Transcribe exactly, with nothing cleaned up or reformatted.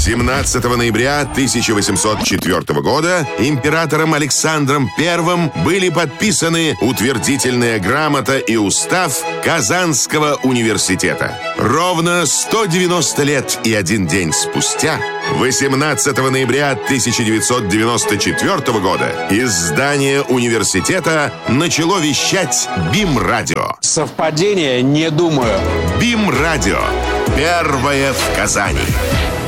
семнадцатого ноября тысяча восемьсот четвёртого года императором Александром Первым были подписаны утвердительная грамота и устав Казанского университета. Ровно сто девяносто лет и один день спустя, восемнадцатого ноября тысяча девятьсот девяносто четвёртого года, из здания университета начало вещать БИМ-радио. Совпадение? Не думаю. БИМ-радио. Первое в Казани.